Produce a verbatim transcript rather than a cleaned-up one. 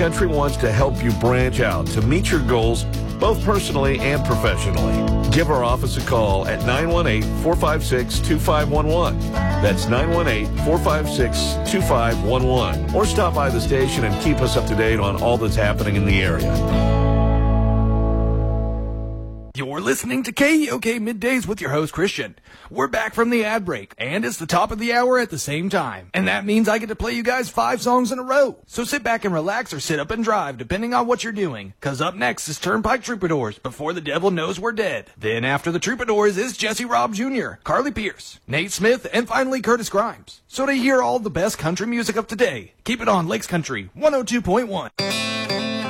Country wants to help you branch out to meet your goals, both personally and professionally. Give our office a call at nine one eight, four five six, two five one one. That's nine one eight, four five six, two five one one. Or stop by the station and keep us up to date on all that's happening in the area. You're listening to K E O K Middays with your host, Christian. We're back from the ad break, and it's the top of the hour at the same time. And that means I get to play you guys five songs in a row. So sit back and relax or sit up and drive, depending on what you're doing. Cause up next is Turnpike Troubadours, Before the Devil Knows We're Dead. Then after the Troubadours is Jesse Robb Junior, Carly Pierce, Nate Smith, and finally Curtis Grimes. So to hear all the best country music of today, keep it on Lakes Country one oh two point one.